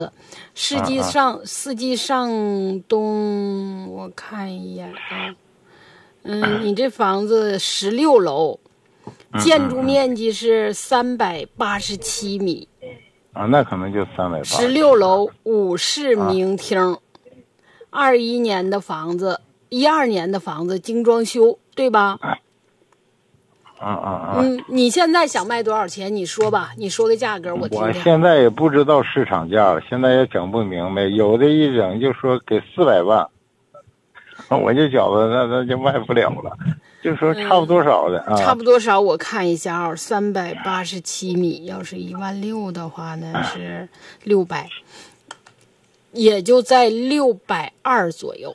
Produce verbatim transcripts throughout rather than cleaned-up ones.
世纪上、啊啊、世纪上东，我看一眼啊，嗯，你这房子十六楼，建筑面积是三百八十七米。 啊，那可能就三百八。 十六楼五室明厅，二一、啊、年的房子，一二年的房子，精装修，对吧？ 啊啊啊！ 嗯，你现在想卖多少钱？你说吧，你说个价格，我听听。 我现在也不知道市场价了，现在也整不明白。有的一整就说给四百万，我就觉得那那就卖不了了。就说差不多少的、嗯、啊？ 差不多少？我看一下啊，三百八十七米，要是一万六的话呢，是六百，也就在六百二左右。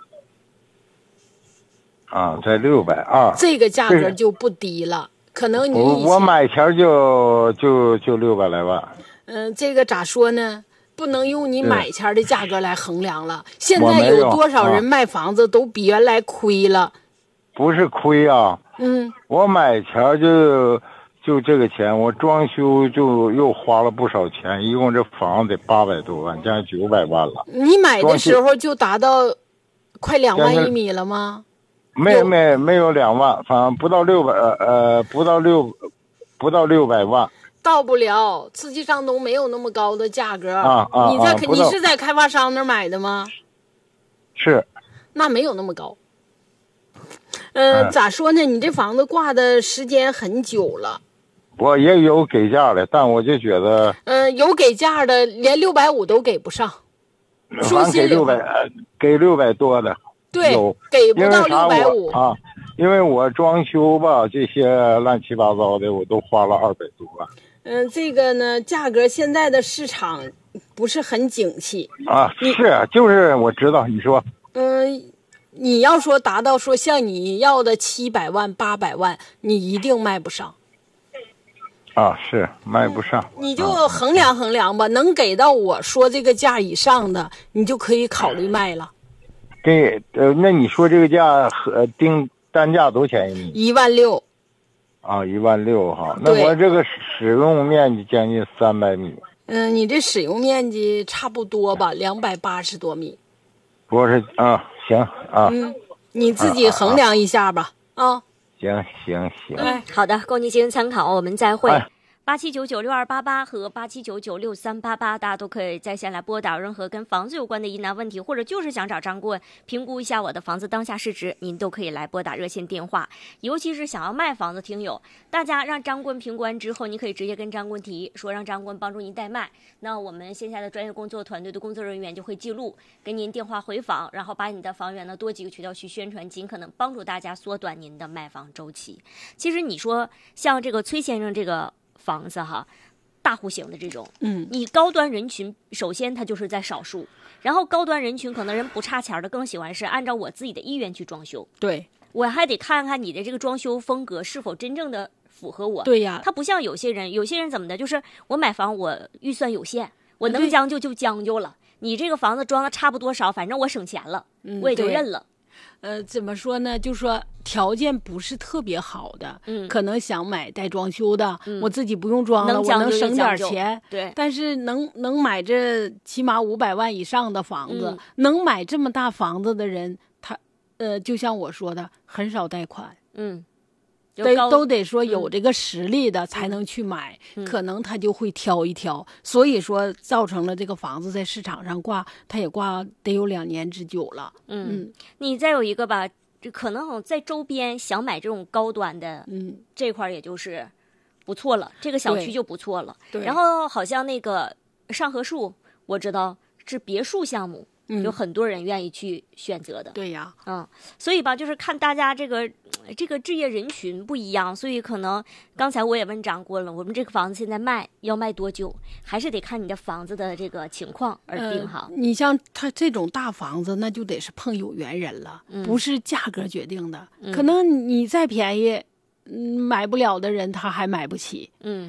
啊，在六百二， 这个价格就不低了。可能你我我买前就就就六百来万。 嗯、呃，这个咋说呢？不能用你买前的价格来衡量了。现在有多少人卖房子都比原来亏了？ 不是亏啊， 嗯， 我买前就就这个钱，我装修就又花了不少钱，一共这房子得八百多万，将近九百万了。 你买的时候就达到快两万一米了吗？ 没没没有两万，反正不到六百呃不到六不到六百万。 到不了，四季上东没有那么高的价格啊啊！ 你在、 啊、 你是在开发商那儿买的吗？ 是， 那没有那么高。呃，咋说呢？你这房子挂的时间很久了。 我也有给价的，但我就觉得， 嗯、呃，有给价的，连六百五都给不上。说心里话， 给六百多的。 对，给不到六百五啊，因为我装修吧，这些乱七八糟的，我都花了二百多万。 嗯、呃，这个呢，价格现在的市场不是很景气啊。是，就是我知道你说。 嗯、呃，你要说达到说像你要的七百万、八百万，你一定卖不上。 啊，是卖不上。 你就衡量衡量吧，啊、能给到我说这个价以上的，你就可以考虑卖了。 给呃，那你说这个价和定单价多少钱一米？ 一万六。 啊，一万六哈。那我这个使用面积将近三百米。 嗯，你这使用面积差不多吧，两百八十多米。 不是啊，行啊。 嗯，你自己衡量一下吧。啊。啊行行行。 哎，好的，供您进行参考，我们再会。 哎八七九九六二八八和八七九九六三八八，大家都可以在线来拨打任何跟房子有关的疑难问题，或者就是想找张顾问评估一下我的房子当下市值，您都可以来拨打热线电话。尤其是想要卖房子听友，大家让张顾问评估完之后，你可以直接跟张顾问提，说让张顾问帮助您代卖。那我们线下的专业工作团队的工作人员就会记录，给您电话回访，然后把你的房源呢多几个渠道去宣传，尽可能帮助大家缩短您的卖房周期。其实你说像这个崔先生这个房子哈，大户型的这种， 嗯， 你高端人群首先它就是在少数，然后高端人群可能人不差钱的，更喜欢是按照我自己的意愿去装修。 对， 我还得看看你的这个装修风格是否真正的符合我。 对呀， 它不像有些人，有些人怎么的，就是我买房我预算有限，我能将就就将就了。你这个房子装的差不多少，反正我省钱了， 嗯、 我也就认了。 呃，怎么说呢？就说条件不是特别好的， 嗯， 可能想买带装修的， 嗯、 我自己不用装了，我能省点钱， 对。 但是能能买这起码五百万以上的房子， 嗯、 能买这么大房子的人，他呃，就像我说的，很少贷款， 嗯。 得都得说有这个实力的才能去买、 嗯、 可能他就会挑一挑，所以说造成了这个房子在市场上挂，他也挂得有两年之久了。 嗯，嗯你再有一个吧，可能在周边想买这种高端的， 嗯， 这块也就是不错了，这个小区就不错了。 对， 然后好像那个上河树，我知道是别墅项目。 嗯、 有很多人愿意去选择的， 对呀， 嗯，所以吧，就是看大家这个这个置业人群不一样，所以可能刚才我也问张顾问了，我们这个房子现在卖要卖多久，还是得看你的房子的这个情况而定哈、 呃。你像他这种大房子，那就得是碰有缘人了， 嗯、 不是价格决定的、 嗯。 可能你再便宜，嗯，买不了的人他还买不起。 嗯，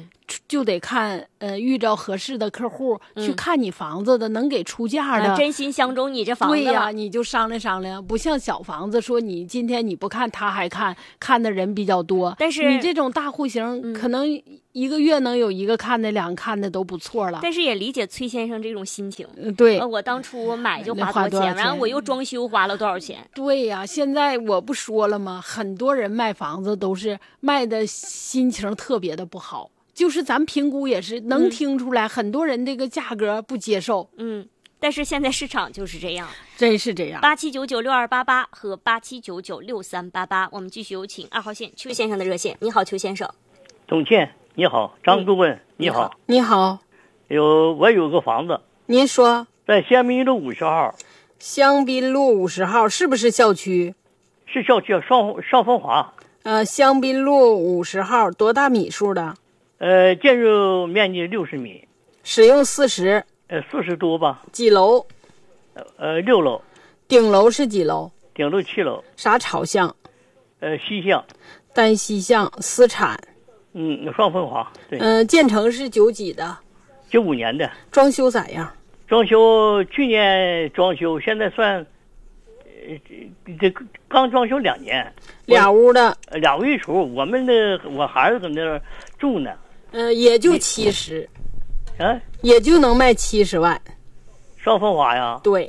就得看，呃，遇着合适的客户、嗯、去看你房子的，能给出价的， 啊、真心相中你这房子了。 对呀，你就商量商量，不像小房子说你今天你不看，他还看，看的人比较多。 但是你这种大户型，嗯、可能一个月能有一个看的，两个看的都不错了。 但是也理解崔先生这种心情。 嗯，对、 呃，我当初买就花多少钱，然后我又装修花了多少钱？ 对呀，现在我不说了吗？很多人卖房子都是卖的心情特别的不好。就是咱评估也是能听出来，嗯、很多人这个价格不接受。 嗯，但是现在市场就是这样， 真是这样。 八七九九六二八八和八七九九六三八八，我们继续有请二号线邱先生的热线。你好，邱先生。 董倩，你好，张顾问，嗯、你好， 你好。 有我有个房子， 您说， 在香槟路五十号。 香槟路五十号是不是校区？ 是校区，上上风华。 呃，香槟路五十号多大米数的？ 呃，建筑面积六十米， 使用四十， 呃，四十多吧。 几楼？ 呃，六楼。 顶楼是几楼？ 顶楼七楼。 啥朝向？ 呃，西向。 单西向，私产。 嗯，双风华。对。 嗯、呃，建成是九几的？ 九五年的。 装修咋样？ 装修去年装修，现在算，呃，这刚装修两年。 俩屋的， 俩屋一厨，我们的我孩子搁那儿住呢。 呃，也就七十， 啊， 也就能卖七十万。 上风华呀？ 对，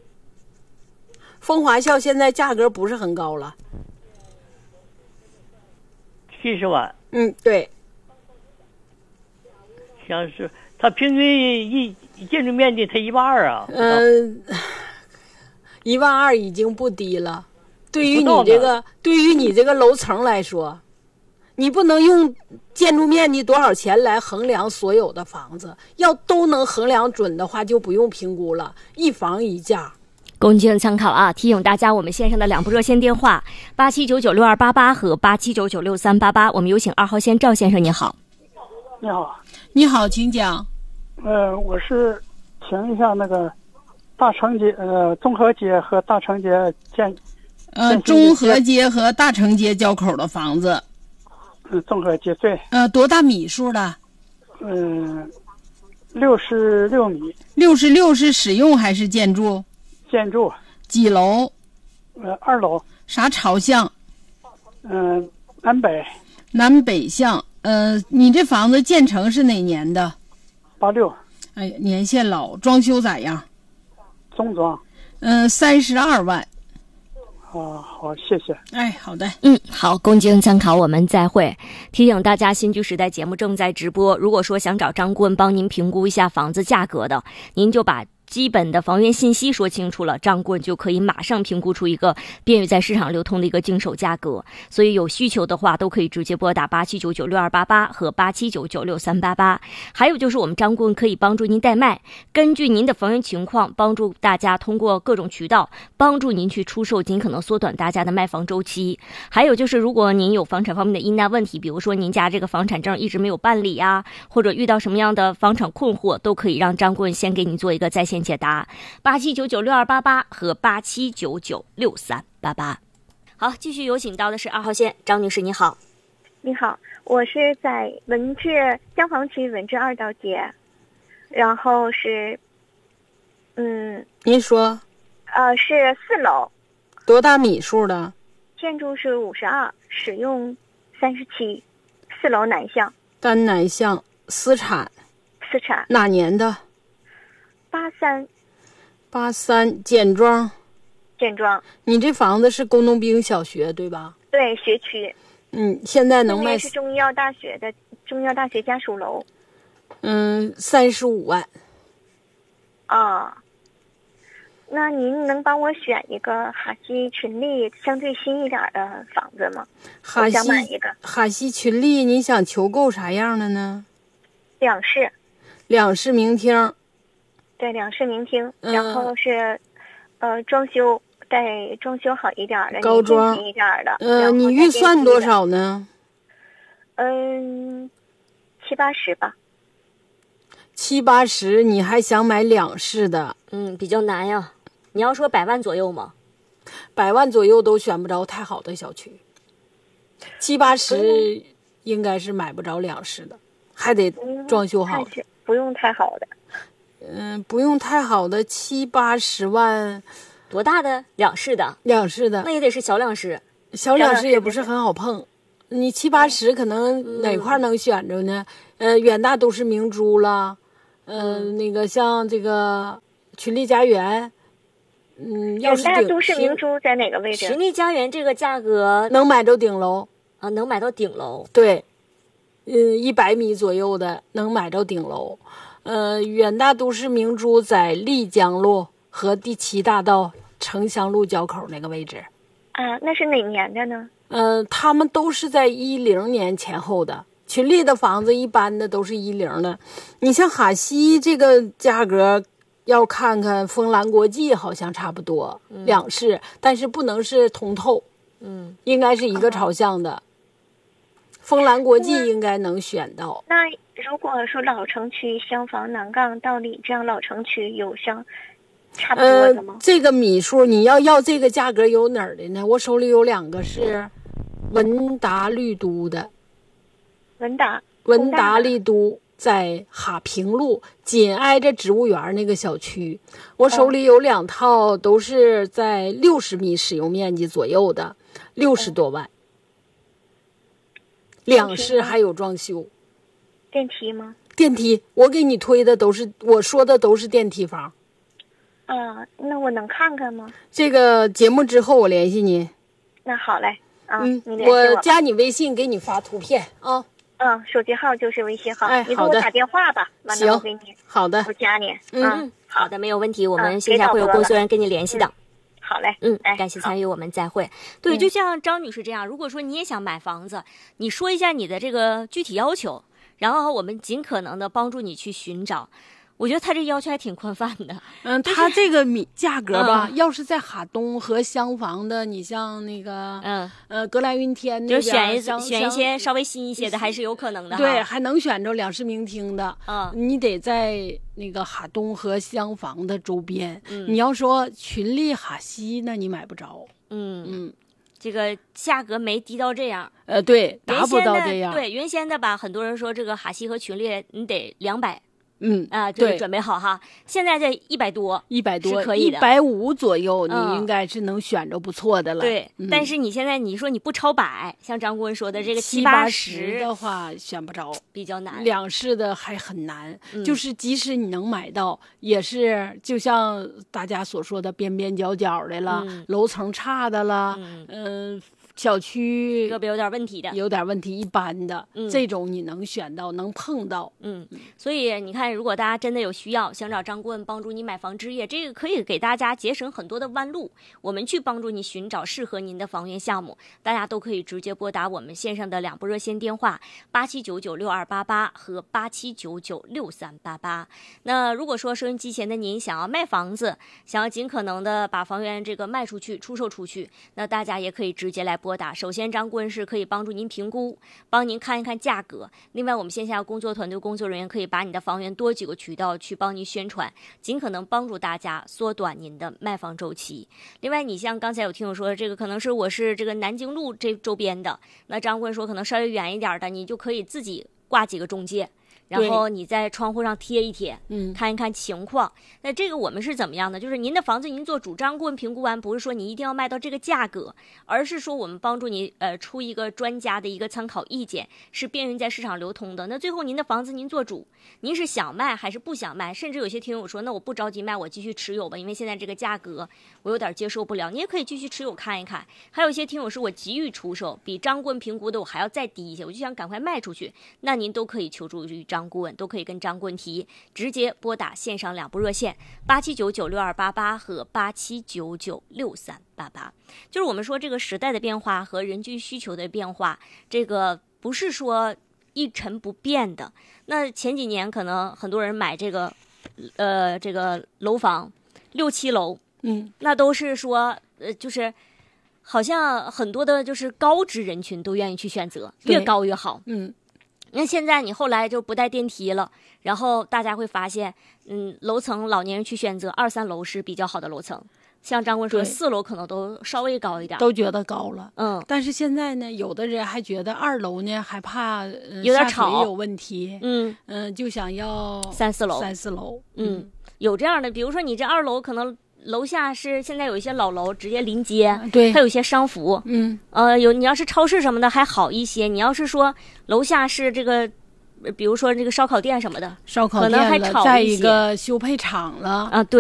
风华校现在价格不是很高了， 七十万。 嗯，对。 像是它平均一建筑面积才一万二啊。 嗯、呃，一万二已经不低了。对于你这个，对于你这个楼层来说，你不能用建筑面积多少钱来衡量所有的房子，要都能衡量准的话，就不用评估了，一房一价。 供您参考啊！提醒大家，我们线上的两部热线电话八七九九六二八八和八七九九六三八八，我们有请二号线赵先生，你好。 你好， 你好，请讲。 呃，我是请一下那个大成街呃综合街和大成街建。 呃，中和街和大成街交口的房子， 嗯，综合街对。 呃，多大米数的？ 嗯，六十六米。 六十六是使用还是建筑？ 建筑。 几楼？ 呃，二楼。 啥朝向？ 嗯、呃，南北。 南北向。呃，你这房子建成是哪年的？ 八六。 哎呀，年限老，装修咋样？ 中装。 嗯、呃，三十二万。 啊，好，谢谢。 哎，好的， 嗯，好，供您参考，我们再会。提醒大家，新居时代节目正在直播。如果说想找张顾问帮您评估一下房子价格的，您就把基本的房源信息说清楚了，张顾问就可以马上评估出一个便于在市场流通的一个经手价格。所以有需求的话，都可以直接拨打八七九九六二八八和八七九九六三八八。还有就是我们张顾问可以帮助您代卖，根据您的房源情况，帮助大家通过各种渠道帮助您去出售，尽可能缩短大家的卖房周期。还有就是如果您有房产方面的疑难问题，比如说您家这个房产证一直没有办理啊，或者遇到什么样的房产困惑，都可以让张顾问先给你做一个在线解答。八七九九六二八八和八七九九六三八八。好，继续有请到的是二号线张女士，你好。 你好，我是在文治江房区文治二道街，然后是，嗯， 您说， 呃，是四楼， 多大米数的？ 建筑是五十二，使用三十七，四楼南向。 单南向，私产。 私产。 哪年的？ 八三。 八三简装。 简装。 你这房子是工农兵小学对吧？ 对，学区。 嗯，现在能卖。 是中医药大学的中医药大学家属楼。 嗯，三十五万。 啊，那您能帮我选一个哈西群力相对新一点的房子吗？ 哈西我想买一个哈西群力，你想求购啥样的呢？ 两室。 两室明厅。 对，两室明厅， 嗯、 然后是，呃，装修带装修好一点的， 高装一点的。 呃，你预算多少呢？ 嗯，七八十吧。 七八十，你还想买两室的？ 嗯，比较难呀。你要说百万左右吗？ 百万左右都选不着太好的小区。七八十应该是买不着两室的。 还得装修好。 不用太好的。 嗯，不用太好的，七八十万。 多大的？两室的。 两室的， 那也得是小两室。 小两室也不是很好碰，你七八十可能哪块能选着呢？嗯、呃，远大都市明珠了，呃、嗯，那个像这个群力家园，嗯，要是远大都市明珠在哪个位置？ 群力家园这个价格能买着顶楼啊，能买到顶楼。 对，嗯，一百米左右的能买着顶楼。呃，远大都市明珠在丽江路和第七大道城乡路交口那个位置。 啊，那是哪年的呢？ 呃，他们都是在一零年前后的。群力的房子一般的都是一零的。你像哈西这个价格，要看看丰兰国际好像差不多、嗯、两室，但是不能是通透， 嗯， 应该是一个朝向的。丰兰国际应该能选到。 那如果说老城区厢房南岗到里这样老城区有相差不多的吗？ 呃，这个米数你要要这个价格有哪儿的呢？我手里有两个是文达绿都的。 文达文达绿都在哈平路，紧挨着植物园那个小区。我手里有两套，都是在六十米使用面积左右的，六十多万。两室还有装修。 电梯吗？ 电梯，我给你推的都是，我说的都是电梯房。 啊，那我能看看吗？ 这个节目之后我联系你。 那好嘞，啊， 嗯， 你联系我， 我加你微信，给你发图片啊。 嗯，手机号就是微信号。 哎， 你给我打电话吧，完了我给你。 好的， 我加你。 嗯， 嗯好的，没有问题，我们线下会有工作人员跟你联系的。 嗯、好嘞， 嗯， 哎， 感谢参与，我们再会。对，就像张女士这样，如果说你也想买房子，你说一下你的这个具体要求，然后我们尽可能的帮助你去寻找。我觉得他这要求还挺宽泛的。 嗯，他这个米价格吧，嗯、要是在哈东和厢房的，你像那个， 嗯呃，格兰云天那边，就选一选一些稍微新一些的，还是有可能的。 对，还能选着两室明厅的。 嗯， 你得在那个哈东和厢房的周边。 嗯， 你要说群力哈西，那你买不着。 嗯嗯。 这个价格没低到这样， 呃，对，达不到这样。 对，原先的吧，很多人说这个哈西和群力你得两百。 嗯啊，这个准备好哈。现在这一百多， 一百多是可以的， 一百五左右，你应该是能选着不错的了。 嗯、对、 嗯， 但是你现在你说你不超百，像张顾问说的这个七八十的话选不着， 比较难。 两室的还很难、 嗯， 就是即使你能买到，也是就像大家所说的边边角角的了， 嗯、 楼层差的了， 嗯。 呃小区个别有点问题的， 有点问题一般的、 嗯， 这种你能选到，能碰到。 嗯，所以你看，如果大家真的有需要，想找张顾问帮助你买房置业，这个可以给大家节省很多的弯路。我们去帮助你寻找适合您的房源项目，大家都可以直接拨打我们线上的两部热线电话八七九九六二八八和八七九九六三八八。那如果说收音机前的您想要卖房子，想要尽可能的把房源这个卖出去、出售出去，那大家也可以直接来拨打。首先，张顾问是可以帮助您评估，帮您看一看价格。另外，我们线下工作团队工作人员可以把你的房源多几个渠道去帮您宣传，尽可能帮助大家缩短您的卖房周期。另外，你像刚才有听友说，这个可能是我是这个南京路这周边的，那张顾问说可能稍微远一点的，你就可以自己挂几个中介。然后你在窗户上贴一贴， 嗯， 看一看情况。那这个我们是怎么样的？就是您的房子您做主，张顾问评估完，不是说你一定要卖到这个价格，而是说我们帮助你呃出一个专家的一个参考意见，是便于在市场流通的。那最后您的房子您做主，您是想卖还是不想卖？甚至有些听友说，那我不着急卖，我继续持有吧，因为现在这个价格我有点接受不了。你也可以继续持有看一看。还有一些听友是我急于出售，比张顾问评估的我还要再低一些，我就想赶快卖出去，那您都可以求助于张顾问，都可以跟张顾问提，直接拨打线上两部热线八七九九六二八八和八七九九六三八八。就是我们说这个时代的变化和人居需求的变化，这个不是说一成不变的。那前几年可能很多人买这个呃这个楼房六七楼， 嗯， 那都是说呃就是好像很多的就是高知人群都愿意去选择，越高越好。 嗯， 那现在你后来就不带电梯了，然后大家会发现，嗯，楼层老年人去选择二三楼是比较好的楼层。 像张棍说， 对四楼可能都稍微高一点， 都觉得高了。 嗯， 但是现在呢，有的人还觉得二楼呢，害怕、呃、 有点下水吵有问题， 嗯嗯、呃，就想要三四楼， 三四楼， 嗯，有这样的，比如说你这二楼可能楼下是现在有一些老楼直接临街， 对， 它有一些商服， 嗯， 呃，有你要是超市什么的还好一些，你要是说楼下是这个。比如说这个烧烤店什么的， 烧烤店可能还吵再一个修配厂了啊，对。